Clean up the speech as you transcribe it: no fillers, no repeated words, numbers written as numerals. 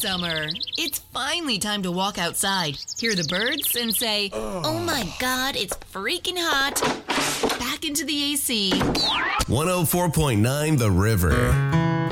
summer. It's finally time to walk outside, hear the birds, and say, oh my God, it's freaking hot. Back into the AC. 104.9 The River.